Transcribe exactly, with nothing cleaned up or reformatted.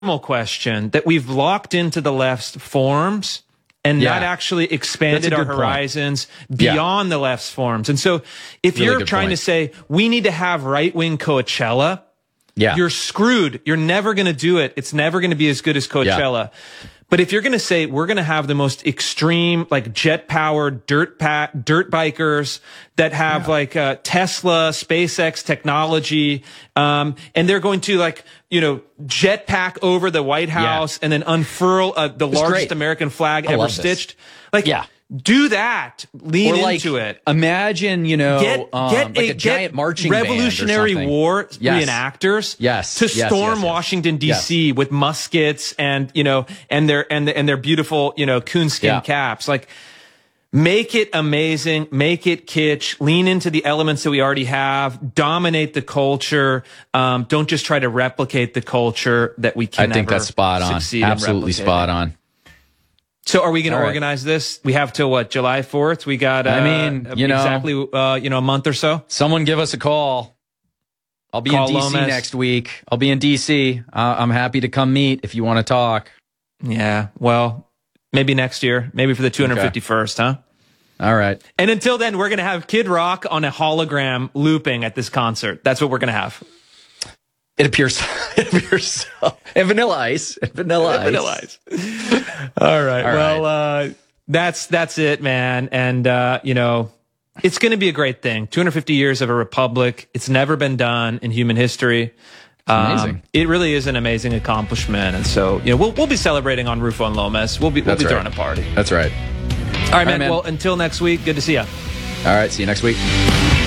question that we've locked into the left's forms and yeah. not actually expanded our horizons point. beyond yeah. the left's forms. And so if really you're trying point. to say we need to have right-wing Coachella, yeah. you're screwed. You're never going to do it. It's never going to be as good as Coachella. Yeah. But if you're going to say we're going to have the most extreme, like jet-powered dirt pack, dirt bikers that have yeah. like uh, Tesla, SpaceX technology, um, and they're going to like you know jetpack over the White House yeah. and then unfurl uh, the it's largest great. American flag I ever stitched, like yeah. do that, lean or like, into it. Imagine you know get, um, get like a, a giant marching Revolutionary band or War yes. reenactors yes. to yes, storm yes, yes. Washington D C yes. with muskets and you know and their and the, and their beautiful you know coonskin yeah. caps. Like, make it amazing, make it kitsch, lean into the elements that we already have, dominate the culture. Um, don't just try to replicate the culture that we can. I think never that's spot on. Absolutely spot on. So are we going to right. organize this? We have till what, July fourth? We got, uh, I mean, you know, exactly, uh, you know, a month or so. Someone give us a call. I'll be call in D C Lomas. next week. I'll be in D C. Uh, I'm happy to come meet if you want to talk. Yeah. Well, maybe next year, maybe for the two hundred fifty-first, okay. huh? All right. And until then, we're going to have Kid Rock on a hologram looping at this concert. That's what we're going to have. It appears, it appears so. And Vanilla Ice. And Vanilla and Ice. Vanilla Ice. All right. All well, right. Uh, that's that's it, man. And, uh, you know, it's going to be a great thing. two hundred fifty years of a republic. It's never been done in human history. Um, amazing. It really is an amazing accomplishment. And so, you know, we'll, we'll be celebrating on Rufo and Lomas. We'll be, we'll be right. throwing a party. That's right. All right, man. All right, man. Well, until next week, good to see you. All right. See you next week.